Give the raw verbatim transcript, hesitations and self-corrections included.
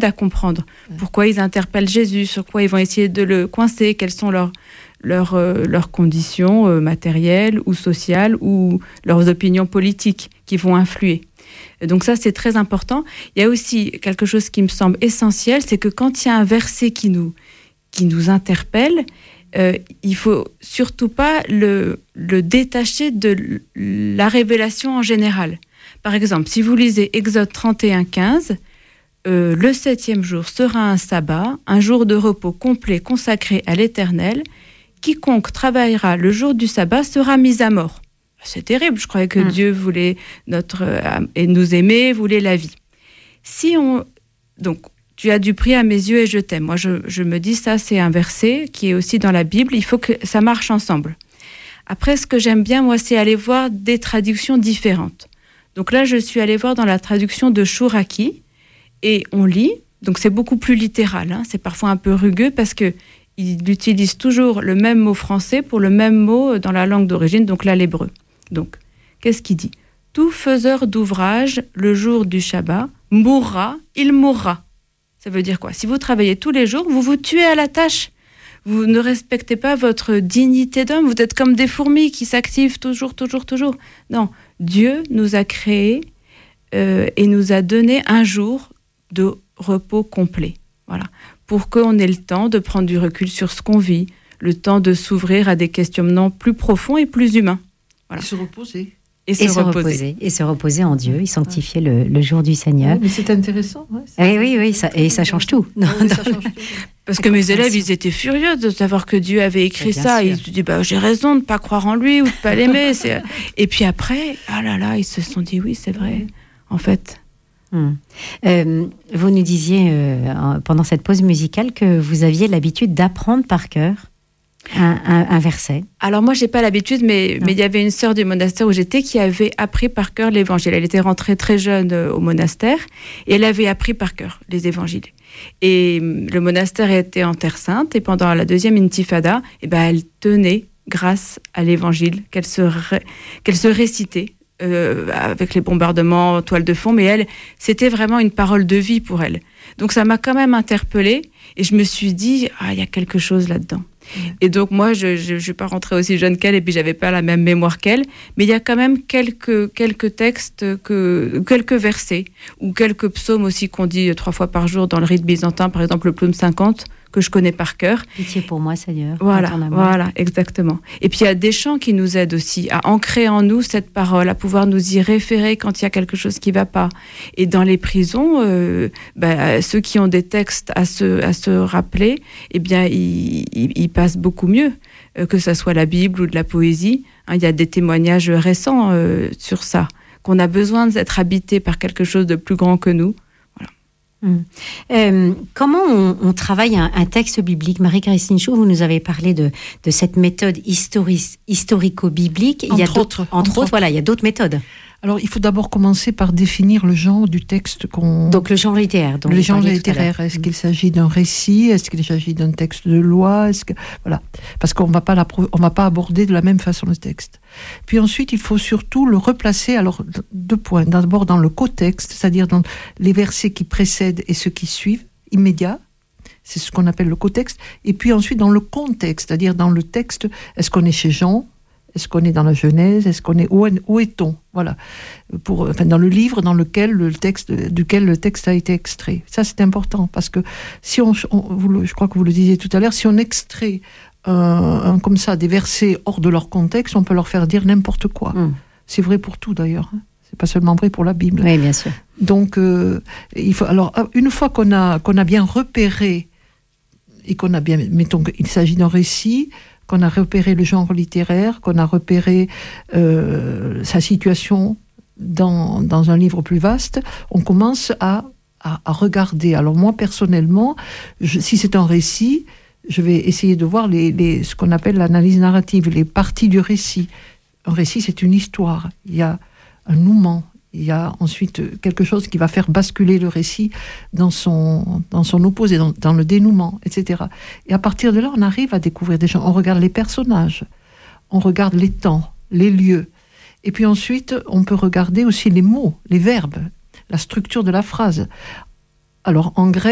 aide à comprendre pourquoi ils interpellent Jésus, sur quoi ils vont essayer de le coincer, quelles sont leurs, leurs, euh, leurs conditions euh, matérielles ou sociales ou leurs opinions politiques qui vont influer. Donc ça, c'est très important. Il y a aussi quelque chose qui me semble essentiel, c'est que quand il y a un verset qui nous, qui nous interpelle, euh, il ne faut surtout pas le, le détacher de la révélation en général. Par exemple, si vous lisez Exode trente et un, quinze, euh, le septième jour sera un sabbat, un jour de repos complet consacré à l'Éternel. Quiconque travaillera le jour du sabbat sera mis à mort. C'est terrible, je croyais que mmh. Dieu voulait notre, euh, et nous aimer, voulait la vie. Si on, donc, tu as du prix à mes yeux et je t'aime. Moi, je, je me dis, ça, c'est un verset qui est aussi dans la Bible. Il faut que ça marche ensemble. Après, ce que j'aime bien, moi, c'est aller voir des traductions différentes. Donc là, je suis allée voir dans la traduction de Chouraki et on lit. Donc, c'est beaucoup plus littéral. Hein, c'est parfois un peu rugueux parce que il utilise toujours le même mot français pour le même mot dans la langue d'origine, donc là, l'hébreu. Donc, qu'est-ce qu'il dit ? Tout faiseur d'ouvrage, le jour du Shabbat, mourra, il mourra. Ça veut dire quoi ? Si vous travaillez tous les jours, vous vous tuez à la tâche. Vous ne respectez pas votre dignité d'homme. Vous êtes comme des fourmis qui s'activent toujours, toujours, toujours. Non, Dieu nous a créés euh, et nous a donné un jour de repos complet. Voilà. Pour qu'on ait le temps de prendre du recul sur ce qu'on vit, le temps de s'ouvrir à des questionnements plus profonds et plus humains. Voilà. Et se reposer. Et, et, se se reposer. reposer. et se reposer en Dieu, et sanctifier le, le jour du Seigneur. Oui, mais c'est intéressant. Ouais, c'est et oui, oui, ça, et ça change tout. Non, oui, non. Ça change tout. Parce que mes élèves, ils étaient furieux de savoir que Dieu avait écrit ça. Sûr. Ils se disent, bah, j'ai raison de ne pas croire en lui ou de ne pas l'aimer. C'est... Et puis après, ah là là, ils se sont dit, oui, c'est vrai, en fait. Hum. Euh, vous nous disiez, euh, pendant cette pause musicale, que vous aviez l'habitude d'apprendre par cœur Un, un, un verset. Alors moi, j'ai pas l'habitude, mais mais il y avait une sœur du monastère où j'étais qui avait appris par cœur l'Évangile. Elle était rentrée très jeune euh, au monastère et elle avait appris par cœur les Évangiles. Et le monastère était en Terre Sainte et pendant la deuxième intifada, eh ben elle tenait grâce à l'Évangile qu'elle se ré, qu'elle se récitait euh, avec les bombardements, toile de fond. Mais elle, c'était vraiment une parole de vie pour elle. Donc ça m'a quand même interpellée et je me suis dit ah il y a quelque chose là-dedans. Et donc moi je je, je suis pas rentrée aussi jeune qu'elle et puis j'avais pas la même mémoire qu'elle, mais il y a quand même quelques quelques textes que quelques versets ou quelques psaumes aussi qu'on dit trois fois par jour dans le rite byzantin, par exemple le psaume cinquante que je connais par cœur. Pitié pour moi, Seigneur. Voilà, voilà, exactement. Et puis il y a des chants qui nous aident aussi à ancrer en nous cette parole, à pouvoir nous y référer quand il y a quelque chose qui va pas. Et dans les prisons, euh, bah, ceux qui ont des textes à se à se rappeler, eh bien ils, ils, ils passent beaucoup mieux, euh, que ça soit la Bible ou de la poésie. Hein, il y a des témoignages récents euh, sur ça, qu'on a besoin d'être habité par quelque chose de plus grand que nous. Hum. Euh, comment on, on travaille un, un texte biblique ? Marie-Christine Chou, vous nous avez parlé de, de cette méthode histori- historico-biblique. Entre il y a autres. Entre, entre autres, voilà, il y a d'autres méthodes. Alors, il faut d'abord commencer par définir le genre du texte qu'on... Donc, le genre littéraire. Le genre littéraire. Est-ce qu'il s'agit d'un récit ? Est-ce qu'il s'agit d'un texte de loi ? Est-ce que... Voilà. Parce qu'on ne va pas on va pas aborder de la même façon le texte. Puis ensuite, il faut surtout le replacer, alors, deux points. D'abord, dans le contexte, c'est-à-dire dans les versets qui précèdent et ceux qui suivent, immédiats. C'est ce qu'on appelle le contexte. Et puis ensuite, dans le contexte, c'est-à-dire dans le texte, est-ce qu'on est chez Jean ? Est-ce qu'on est dans la Genèse ? Est-ce qu'on est où, où est-on ? Voilà, pour enfin dans le livre dans lequel le texte duquel le texte a été extrait. Ça c'est important parce que si on, on vous le, je crois que vous le disiez tout à l'heure, si on extrait un, un, comme ça des versets hors de leur contexte, on peut leur faire dire n'importe quoi. Mmh. C'est vrai pour tout d'ailleurs. Hein. C'est pas seulement vrai pour la Bible. Oui, bien sûr. Donc euh, il faut alors une fois qu'on a qu'on a bien repéré et qu'on a bien, mettons qu'il s'agit d'un récit, qu'on a repéré le genre littéraire, qu'on a repéré euh, sa situation dans, dans un livre plus vaste, on commence à, à, à regarder. Alors moi, personnellement, je, si c'est un récit, je vais essayer de voir les, les, ce qu'on appelle l'analyse narrative, les parties du récit. Un récit, c'est une histoire. Il y a un nouement. Il y a ensuite quelque chose qui va faire basculer le récit dans son, dans son opposé, dans, dans le dénouement, et cetera. Et à partir de là, on arrive à découvrir des gens. On regarde les personnages, on regarde les temps, les lieux. Et puis ensuite, on peut regarder aussi les mots, les verbes, la structure de la phrase. Alors, en grec,